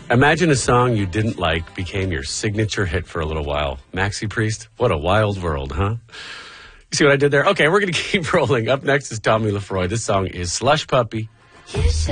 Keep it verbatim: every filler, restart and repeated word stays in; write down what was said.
Imagine a song you didn't like became your signature hit for a little while. Maxi Priest, what a wild world, huh? You see what I did there? Okay, we're going to keep rolling. Up next is Tommy Lefroy. This song is Slush Puppy.